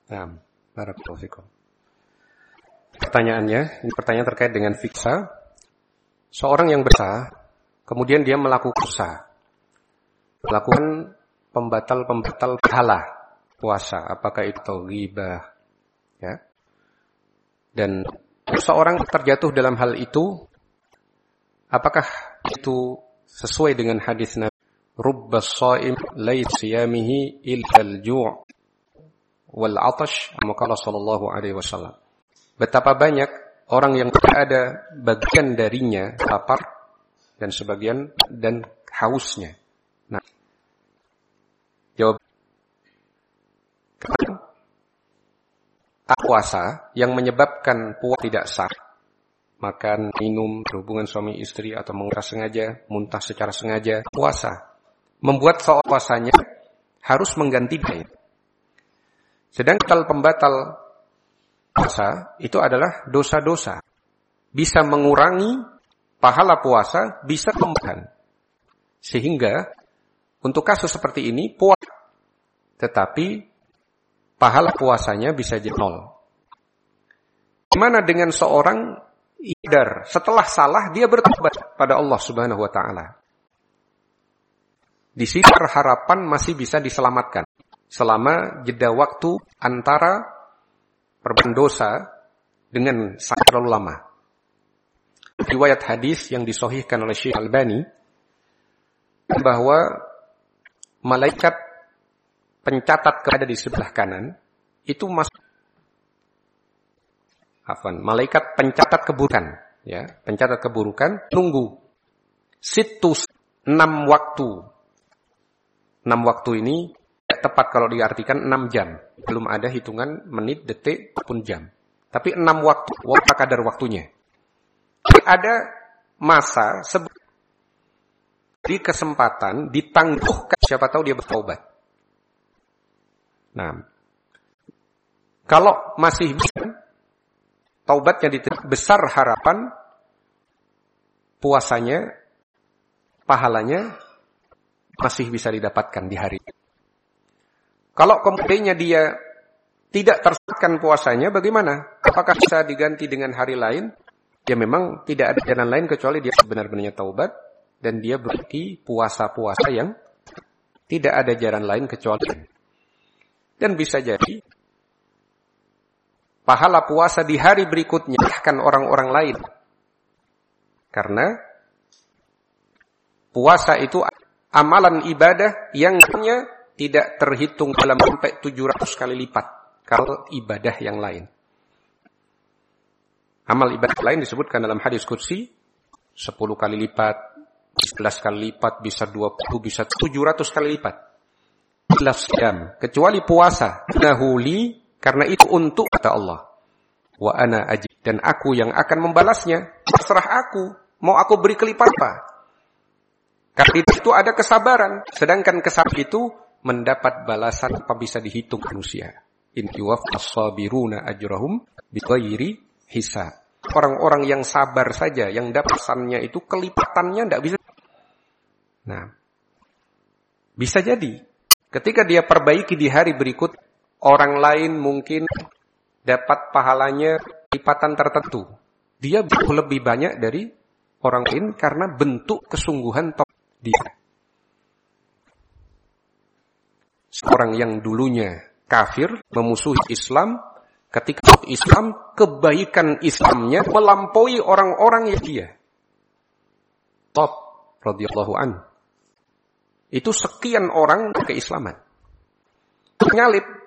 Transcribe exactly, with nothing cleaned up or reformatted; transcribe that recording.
Nah, barakallahu fikum. Pertanyaannya, ini pertanyaan terkait dengan fiksa. Seorang yang berpuasa, kemudian dia melakukan puasa, melakukan pembatal-pembatal pahala puasa, apakah itu ghibah, ya? Dan seorang terjatuh dalam hal itu, apakah itu sesuai dengan hadis Nabi? Rubba shaim laysa siyamihi illa al-ju' wal 'atash, maka sallallahu alaihi wasallam. Betapa banyak orang yang tidak ada bagian darinya lapar dan sebagian dan hausnya. Nah, jawab puasa yang menyebabkan puasa tidak sah, makan, minum, berhubungan suami istri atau menguras sengaja, muntah secara sengaja, puasa membuat seorang puasanya harus mengganti diet. Sedangkan pembatal puasa itu adalah dosa-dosa. Bisa mengurangi pahala puasa, bisa membatalkan. Sehingga untuk kasus seperti ini puasa, tetapi pahala puasanya bisa jadi nol. Gimana dengan seorang idar setelah salah dia bertobat pada Allah Subhanahu wa taala? Di sini harapan masih bisa diselamatkan selama jeda waktu antara perbuatan dosa dengan sangat terlalu lama. Riwayat hadis yang disahihkan oleh Syekh Albani bahwa malaikat pencatat keadaan di sebelah kanan itu masuk afwan, malaikat pencatat keburukan, ya, pencatat keburukan tunggu situs enam waktu. enam waktu ini tepat kalau diartikan enam jam. Belum ada hitungan menit, detik, maupun jam. Tapi enam waktu, waktu kadar waktunya. Ada masa di kesempatan ditangguhkan, siapa tahu dia bertobat. Nah, kalau masih bisa, taubatnya diterima, besar harapan puasanya, pahalanya masih bisa didapatkan di hari. Kalau kemudiannya dia tidak tersesatkan puasanya, bagaimana? Apakah bisa diganti dengan hari lain? Ya memang tidak ada jalan lain kecuali dia benar-benarnya taubat dan dia berarti puasa-puasa yang tidak ada jalan lain kecuali. Dan bisa jadi pahala puasa di hari berikutnya akan orang-orang lain. Karena puasa itu amalan ibadah yang hanya tidak terhitung dalam sampai tujuh ratus kali lipat kalau ibadah yang lain. Amal ibadah lain disebutkan dalam hadis qudsi sepuluh kali lipat, sebelas kali lipat, bisa dua puluh, bisa tujuh ratus kali lipat. Jelas jam, kecuali puasa. Nahuli, karena itu untuk kata Allah. Wa ana ajib, dan aku yang akan membalasnya. Terserah aku, mau aku beri kelipat apa? Karena itu ada kesabaran. Sedangkan kesabaran itu mendapat balasan apa bisa dihitung manusia. In yuwaffas sabiruna ajrahum bighairi hisab. Orang-orang yang sabar saja, yang dapatannya itu kelipatannya tidak bisa. Nah, bisa jadi ketika dia perbaiki di hari berikut, orang lain mungkin dapat pahalanya lipatan tertentu. Dia lebih banyak dari orang lain karena bentuk kesungguhan dia. Seorang yang dulunya kafir, memusuhi Islam, ketika Islam, kebaikan Islamnya melampaui orang-orang yang dia. Top, radhiyallahu anhu. Itu sekian orang keislaman. Nyalip,